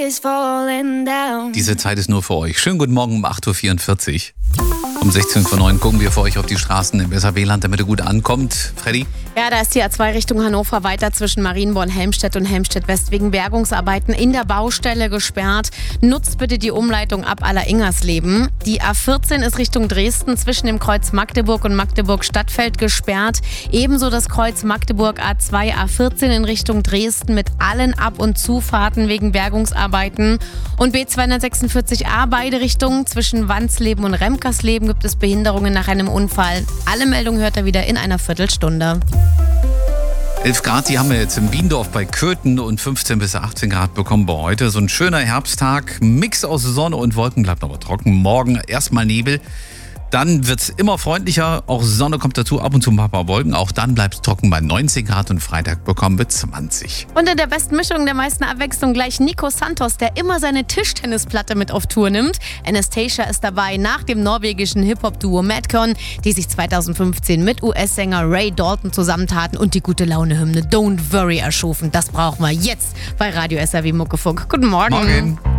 Diese Zeit ist nur für euch. Schönen guten Morgen um 8.44 Uhr. Um 16:09 gucken wir für euch auf die Straßen im SAW-Land, damit ihr gut ankommt. Freddy? Ja, da ist die A2 Richtung Hannover weiter zwischen Marienborn-Helmstedt und Helmstedt-West wegen Bergungsarbeiten in der Baustelle gesperrt. Nutzt bitte die Umleitung ab Aller-Ingersleben. Die A14 ist Richtung Dresden zwischen dem Kreuz Magdeburg und Magdeburg-Stadtfeld gesperrt. Ebenso das Kreuz Magdeburg A2, A14 in Richtung Dresden mit allen Ab- und Zufahrten wegen Bergungsarbeiten. Und B246a beide Richtungen zwischen Wandsleben und Remkersleben gibt es Behinderungen nach einem Unfall. Alle Meldungen hört ihr wieder in einer Viertelstunde. 11 Grad, die haben wir jetzt im Biendorf bei Köthen und 15 bis 18 Grad bekommen wir heute. So ein schöner Herbsttag, Mix aus Sonne und Wolken, bleibt aber trocken. Morgen erstmal Nebel, dann wird es immer freundlicher, auch Sonne kommt dazu, ab und zu ein paar Wolken. Auch dann bleibt es trocken bei 19 Grad und Freitag bekommen wir 20. Und in der besten Mischung der meisten Abwechslung gleich Nico Santos, der immer seine Tischtennisplatte mit auf Tour nimmt. Anastasia ist dabei nach dem norwegischen Hip-Hop-Duo Madcon, die sich 2015 mit US-Sänger Ray Dalton zusammentaten und die Gute-Laune-Hymne Don't Worry erschufen. Das brauchen wir jetzt bei Radio SAW Muckefuck. Guten Morgen. Morgen.